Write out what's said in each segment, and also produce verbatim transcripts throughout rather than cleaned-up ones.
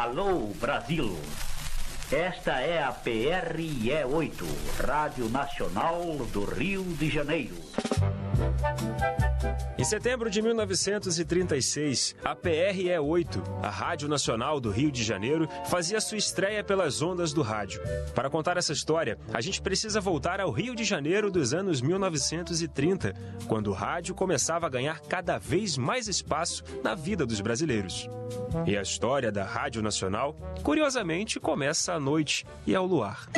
Alô, Brasil! Esta é a P R E oito, Rádio Nacional do Rio de Janeiro. Em setembro de mil novecentos e trinta e seis, a P R E oito, a Rádio Nacional do Rio de Janeiro, fazia sua estreia pelas ondas do rádio. Para contar essa história, a gente precisa voltar ao Rio de Janeiro dos anos mil novecentos e trinta, quando o rádio começava a ganhar cada vez mais espaço na vida dos brasileiros. E a história da Rádio Nacional, curiosamente, começa à noite e ao luar.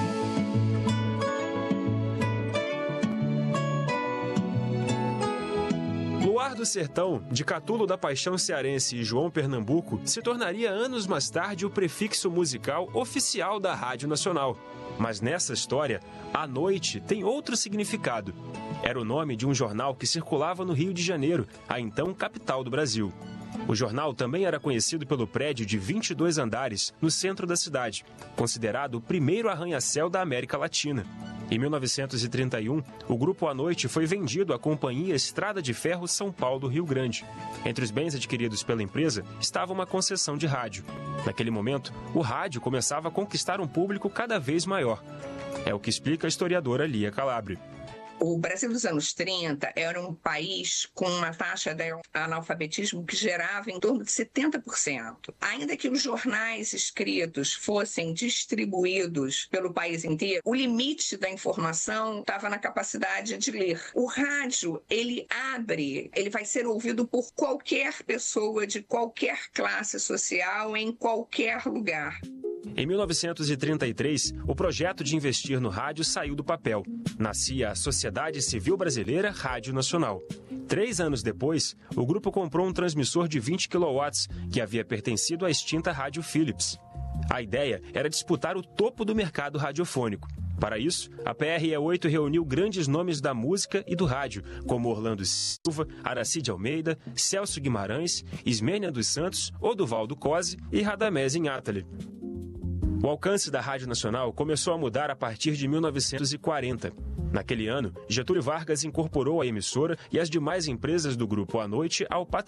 Luar do Sertão, de Catulo da Paixão Cearense e João Pernambuco, se tornaria anos mais tarde o prefixo musical oficial da Rádio Nacional. Mas nessa história, a noite tem outro significado. Era o nome de um jornal que circulava no Rio de Janeiro, a então capital do Brasil. O jornal também era conhecido pelo prédio de vinte e dois andares no centro da cidade, considerado o primeiro arranha-céu da América Latina. Em mil novecentos e trinta e um, o Grupo à Noite foi vendido à Companhia Estrada de Ferro São Paulo-Rio Grande. Entre os bens adquiridos pela empresa estava uma concessão de rádio. Naquele momento, o rádio começava a conquistar um público cada vez maior. É o que explica a historiadora Lia Calabre. O Brasil dos anos trinta era um país com uma taxa de analfabetismo que gerava em torno de setenta por cento. Ainda que os jornais escritos fossem distribuídos pelo país inteiro, o limite da informação estava na capacidade de ler. O rádio, ele abre, ele vai ser ouvido por qualquer pessoa de qualquer classe social, em qualquer lugar. Em mil novecentos e trinta e três, o projeto de investir no rádio saiu do papel. Nascia a Sociedade Civil Brasileira Rádio Nacional. Três anos depois, o grupo comprou um transmissor de vinte quilowatts, que havia pertencido à extinta Rádio Philips. A ideia era disputar o topo do mercado radiofônico. Para isso, a P R E oito reuniu grandes nomes da música e do rádio, como Orlando Silva, Aracide Almeida, Celso Guimarães, Ismênia dos Santos, Oduvaldo Cosi e Radamés Inátali. O alcance da Rádio Nacional começou a mudar a partir de mil novecentos e quarenta. Naquele ano, Getúlio Vargas incorporou a emissora e as demais empresas do Grupo à Noite ao patrimônio